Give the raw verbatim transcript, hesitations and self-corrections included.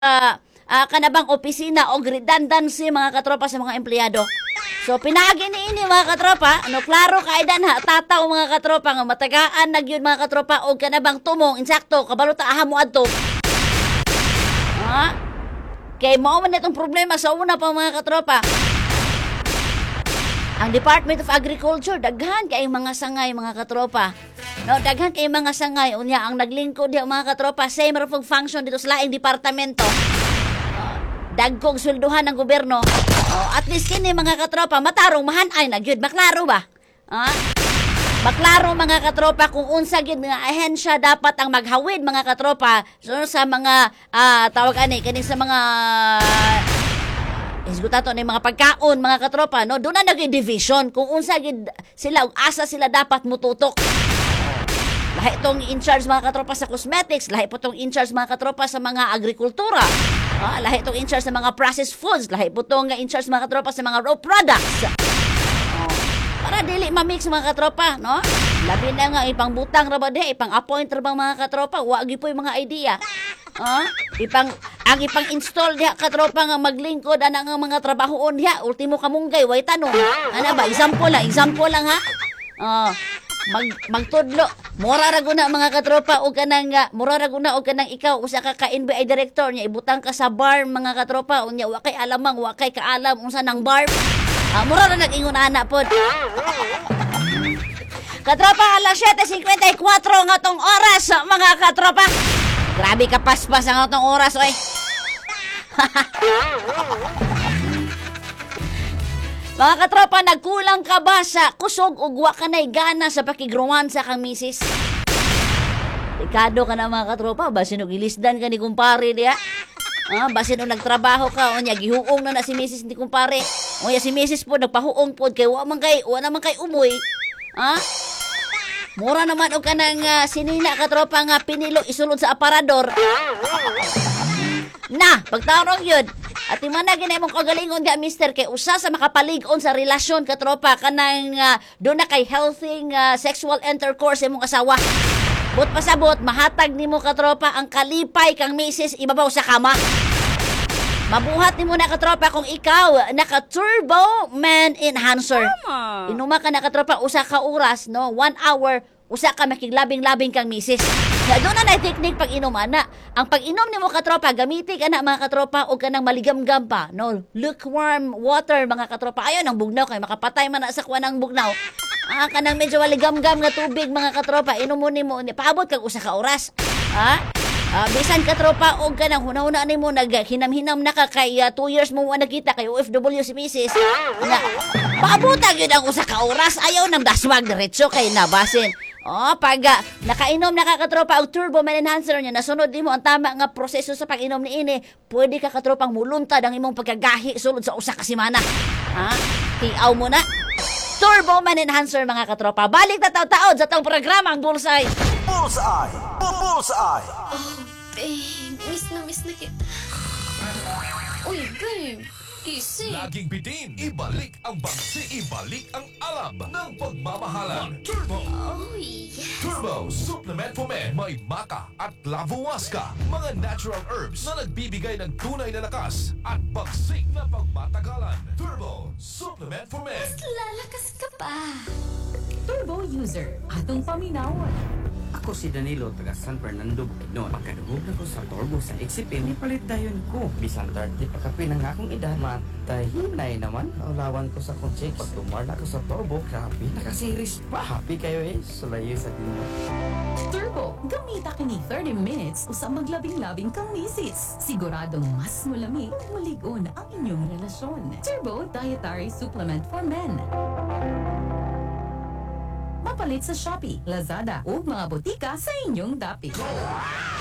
ah, ah, kanabang opisina o redundancy mga katropa sa mga empleyado. So pinagi ni ini mga katropa, ano klaro kaidan ha tataw mga katropa nga matagaan na gyud mga katropa og kanabang tumong insakto kabalo ta aha mo adto. Ha? Kay mao man itong problema sa una pa mga katropa. Ang Department of Agriculture daghan kay mga sangay mga katropa. No, daghan kay mga sangay unya ang naglingkod diha mga katropa same ra pug function dito sa laing departamento. Dagkong sweldohan ng gobyerno. Oh, at least kini mga katropa matarong mahanay na gyud maklaro ba? Ha? Maklaro mga katropa kung unsa gyud nga ahensya dapat ang maghawid mga katropa so, sa mga ah, tawag ani kani sa mga isgutato ni mga pagkaon mga katropa no doon na naging division kung unsa gyud sila ug asa sila dapat mututok. Lahi itong in-charge mga katropa sa cosmetics, lahi po itong in-charge mga katropa sa mga agrikultura. Ah, lahi itong in-charge sa mga processed foods, lahi po itong in-charge mga katropa sa mga raw products. Oh, para dili ma-mix mga katropa, no? Labi na nga ipang butang ra ba di, ipang appoint ra bang mga katropa, wa gyud po yung mga idea. Ah, ipang ang ipang install diha katropa nga maglingkod ana nga mga trabahoon diha, ultimo kamunggay way tanong. Ana ba example lang, example lang ha. Ah, mag magtudlo mura ra guna mga katropa og kanang uh, mura ra guna og kanang ikaw usa ka ka N B I director nya ibutang ka sa bar mga katropa unya wa kay alamang wa kay kaalam unsa nang bar. Ah, mura ra nag-ingon ana pod. Katropa alas siyete singkwenta y kwatro nga tong oras mga katropa. Grabe ka paspas ang atong oras oy. Mga katropa, nagkulang ka ba sa kusog ug wa ka nay gana sa pakigruwan sa kang misis? Dekado ka na mga katropa, basin og ilisdan ka ni kumpare diya. Ah, basin og nagtrabaho ka, unya gihuong na na si misis ni kumpare. Unya si misis po nagpahuong pod kay wa man kay wa naman kay umoy. Ha? Mura naman og kanang uh, sinina katropa nga pinilo isulod sa aparador. Na, pagtarong yun. At imana ginay mong kagalingon nga mister kay usa sa makapalig-on sa relasyon katropa kanang uh, do na kay healthy uh, sexual intercourse imong asawa. But pasabot mahatag nimo katropa ang kalipay kang misis ibabaw sa kama. Mabuhat nimo na katropa kung ikaw naka turbo man enhancer. Inuma ka na katropa usa ka oras no, one hour usa ka makiglabing-labing kang misis. Nga doon na na technique pag inom ana. Ang pag-inom nimo katropa gamiti ka na mga katropa o kanang maligam-gam pa. No, lukewarm water mga katropa. Ayon ang bugnaw kay makapatay man na sa kuwan ng bugnaw. Ah, kanang medyo maligam-gam nga tubig mga katropa. Inom mo nimo ni paabot kag usa ka oras. Ha? Ah, bisan katropa og kanang hunahuna nimo naghinam-hinam na ka kay uh, two years mo wa nakita kay O F W si misis. Nga paabot gyud ang usa ka oras. Ayaw nang daswag diretso kay nabasin. Oh, pag uh, nakainom na ka katropa og turbo man enhancer niya, nasunod nimo ang tama nga proseso sa pag-inom ni ini, pwede ka katropang muluntad ang imong pagkagahi sulod sa usa ka semana. Ha? Tiaw mo na. Turbo man enhancer mga katropa. Balik na taw-taod sa tong programang Bullseye. Bullseye! Bullseye! Oh, babe. Miss na, miss na kita. Uy, babe. Gising. Laging bitin, ibalik ang bangsi, ibalik ang alam ng pagmamahalan. Turbo! Uy. Turbo Supplement for Men. May maka at lavowaska. Mga natural herbs na nagbibigay ng tunay na lakas at bagsik na pagmatagalan. Turbo Supplement for Men. Lalakas ka pa. Turbo user, atong paminawon. Ako si Danilo, taga San Fernando. Noon, pagkadugog na ko sa turbo sa Exipin, ipalit dayon ko. Bisan thirty pa kape ng akong edad. Matay, hinay naman. Naulawan ko sa kong chicks. Pag tumarla ko sa turbo, grabe, nakasiris pa. Happy kayo eh, sulayo sa dino. Turbo, gamita kini thirty minutes usa maglabing-labing kang misis. Siguradong mas mulami ug maligon ang inyong relasyon. Turbo Dietary Supplement for Men. Mapalit sa Shopee, Lazada o mga botika sa inyong dapit.